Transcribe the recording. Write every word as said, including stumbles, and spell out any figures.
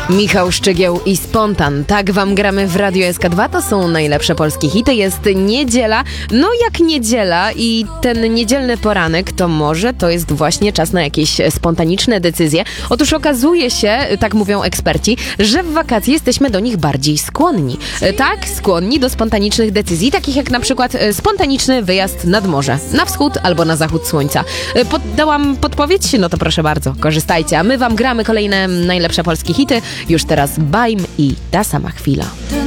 Michał Szczygieł i Spontan. Tak wam gramy w Radio S K dwa. To są najlepsze polskie hity. Jest niedziela. No jak niedziela i ten niedzielny poranek, to może to jest właśnie czas na jakieś spontaniczne decyzje. Otóż okazuje się, tak mówią eksperci, że w wakacje jesteśmy do nich bardziej skłonni. Tak, skłonni do spontanicznych decyzji, takich jak na przykład spontaniczny wyjazd nad morze, na wschód albo na zachód słońca. Poddałam podpowiedź? No to proszę bardzo, korzystajcie. A my wam gramy kolejne najlepsze polskie hity. Już teraz Bajm i Ta sama chwila.